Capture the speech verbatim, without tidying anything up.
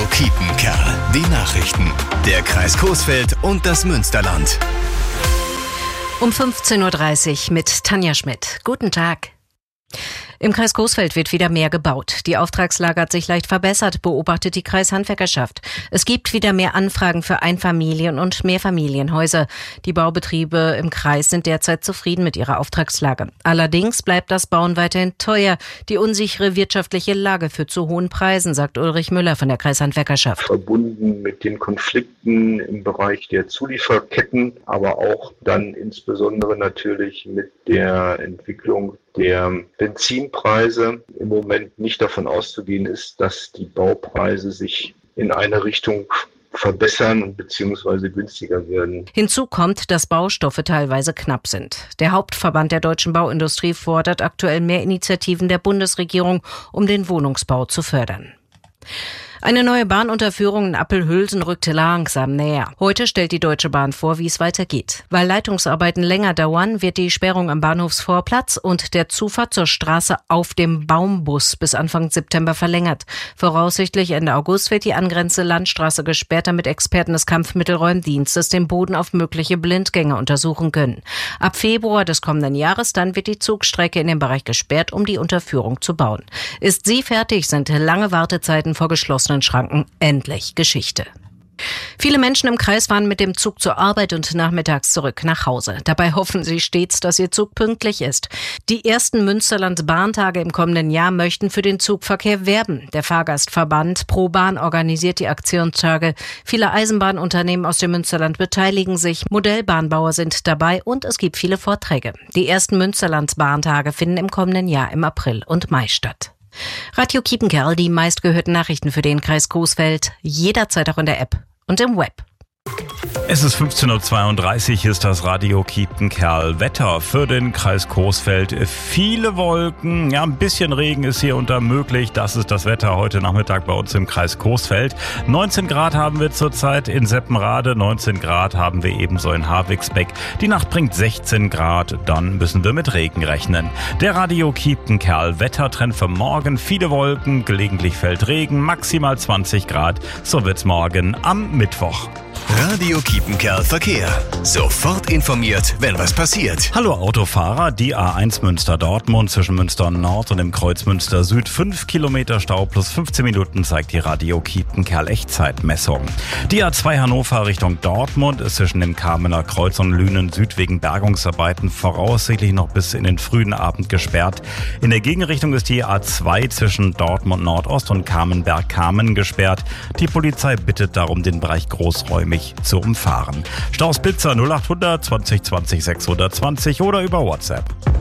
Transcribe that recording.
Kiepenkerl. Die Nachrichten. Der Kreis Coesfeld und das Münsterland. Um fünfzehn Uhr dreißig mit Tanja Schmidt. Guten Tag. Im Kreis Coesfeld wird wieder mehr gebaut. Die Auftragslage hat sich leicht verbessert, beobachtet die Kreishandwerkerschaft. Es gibt wieder mehr Anfragen für Einfamilien- und Mehrfamilienhäuser. Die Baubetriebe im Kreis sind derzeit zufrieden mit ihrer Auftragslage. Allerdings bleibt das Bauen weiterhin teuer. Die unsichere wirtschaftliche Lage führt zu hohen Preisen, sagt Ulrich Müller von der Kreishandwerkerschaft. Verbunden mit den Konflikten im Bereich der Zulieferketten, aber auch dann insbesondere natürlich mit der Entwicklung der Benzinpreise im Moment nicht davon auszugehen ist, dass die Baupreise sich in eine Richtung verbessern bzw. günstiger werden. Hinzu kommt, dass Baustoffe teilweise knapp sind. Der Hauptverband der deutschen Bauindustrie fordert aktuell mehr Initiativen der Bundesregierung, um den Wohnungsbau zu fördern. Eine neue Bahnunterführung in Appelhülsen rückt langsam näher. Heute stellt die Deutsche Bahn vor, wie es weitergeht. Weil Leitungsarbeiten länger dauern, wird die Sperrung am Bahnhofsvorplatz und der Zufahrt zur Straße auf dem Baumbus bis Anfang September verlängert. Voraussichtlich Ende August wird die angrenzende Landstraße gesperrt, damit Experten des Kampfmittelräumdienstes den Boden auf mögliche Blindgänge untersuchen können. Ab Februar des kommenden Jahres dann wird die Zugstrecke in dem Bereich gesperrt, um die Unterführung zu bauen. Ist sie fertig, sind lange Wartezeiten vor geschlossenen Schranken endlich Geschichte. Viele Menschen im Kreis fahren mit dem Zug zur Arbeit und nachmittags zurück nach Hause. Dabei hoffen sie stets, dass ihr Zug pünktlich ist. Die ersten Münsterland-Bahntage im kommenden Jahr möchten für den Zugverkehr werben. Der Fahrgastverband ProBahn organisiert die Aktionstage. Viele Eisenbahnunternehmen aus dem Münsterland beteiligen sich. Modellbahnbauer sind dabei und es gibt viele Vorträge. Die ersten Münsterland-Bahntage finden im kommenden Jahr im April und Mai statt. Radio Kiepenkerl, die meistgehörten Nachrichten für den Kreis Coesfeld, jederzeit auch in der App und im Web. Es ist fünfzehn Uhr zweiunddreißig, ist das Radio Kiepenkerl. Wetter für den Kreis Coesfeld. Viele Wolken, ja, ein bisschen Regen ist hier unter möglich. Das ist das Wetter heute Nachmittag bei uns im Kreis Coesfeld. neunzehn Grad haben wir zurzeit in Seppenrade, neunzehn Grad haben wir ebenso in Havixbeck. Die Nacht bringt sechzehn Grad, dann müssen wir mit Regen rechnen. Der Radio Kiepenkerl Wettertrend für morgen. Viele Wolken, gelegentlich fällt Regen, maximal zwanzig Grad. So wird's morgen am Mittwoch. Radio Kiepenkerl Verkehr. Sofort informiert, wenn was passiert. Hallo Autofahrer, die A eins Münster-Dortmund zwischen Münster Nord und dem Kreuz Münster Süd. fünf Kilometer Stau plus fünfzehn Minuten zeigt die Radio Kiepenkerl Echtzeitmessung. Die A zwei Hannover Richtung Dortmund ist zwischen dem Kamener Kreuz und Lünen Süd wegen Bergungsarbeiten voraussichtlich noch bis in den frühen Abend gesperrt. In der Gegenrichtung ist die A zwei zwischen Dortmund Nordost und Kamenberg-Kamen gesperrt. Die Polizei bittet darum, den Bereich großräumig zu umfahren. Staus Blitzer null acht hundert zwanzig zwanzig sechshundertzwanzig oder über WhatsApp.